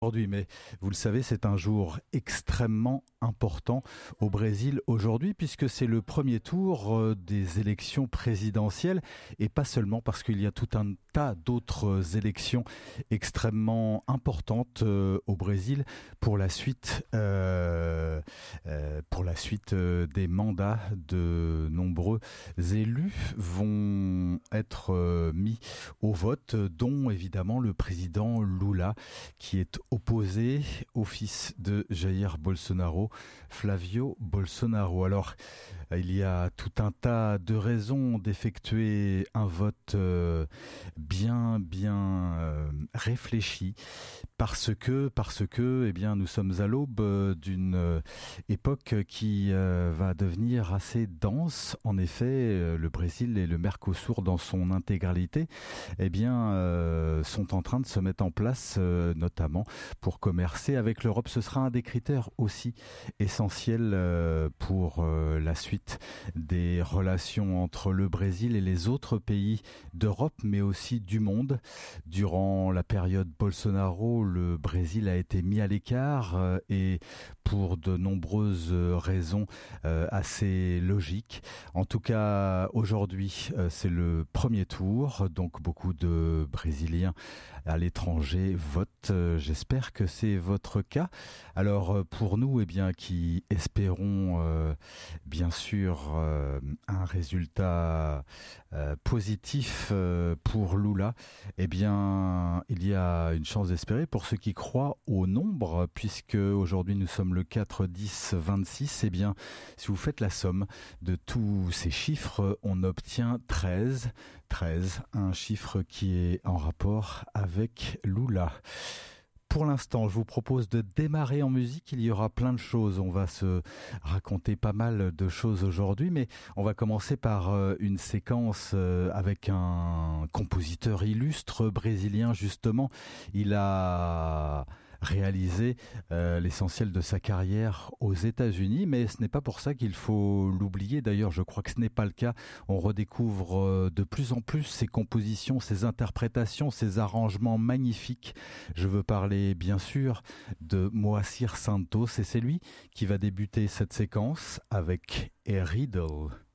Aujourd'hui, mais vous le savez, c'est un jour extrêmement important au Brésil aujourd'hui, puisque c'est le premier tour des élections présidentielles, et pas seulement parce qu'il y a tout un tas d'autres élections extrêmement importantes au Brésil pour la suite des mandats de nombreux élus vont être mis au vote, dont évidemment le président Lula, qui est opposé au fils de Jair Bolsonaro, Flavio Bolsonaro. Alors, il y a tout un tas de raisons d'effectuer un vote bien réfléchi, parce que, eh bien, nous sommes à l'aube d'une époque qui va devenir assez dense. En effet, le Brésil et le Mercosur dans son intégralité, eh bien, sont en train de se mettre en place, notamment pour commercer avec l'Europe. Ce sera un des critères aussi essentiels pour la suite des relations entre le Brésil et les autres pays d'Europe, mais aussi du monde. Durant la période Bolsonaro, le Brésil a été mis à l'écart et pour de nombreuses raisons assez logiques. En tout cas, aujourd'hui, c'est le premier tour, donc beaucoup de Brésiliens à l'étranger votent. J'espère que c'est votre cas. Alors pour nous, eh bien, qui espérons bien sûr un résultat positif pour Lula, eh bien, il y a une chance d'espérer pour ceux qui croient au nombre, puisque aujourd'hui nous sommes le 4, 10, 26. Eh bien, si vous faites la somme de tous ces chiffres, on obtient 13, un chiffre qui est en rapport avec Lula. Pour l'instant, je vous propose de démarrer en musique. Il y aura plein de choses. On va se raconter pas mal de choses aujourd'hui, mais on va commencer par une séquence avec un compositeur illustre brésilien, justement. Il a réalisé l'essentiel de sa carrière aux États-Unis, mais ce n'est pas pour ça qu'il faut l'oublier. D'ailleurs, je crois que ce n'est pas le cas. On redécouvre de plus en plus ses compositions, ses interprétations, ses arrangements magnifiques. Je veux parler bien sûr de Moacir Santos, et c'est lui qui va débuter cette séquence avec A Riddle.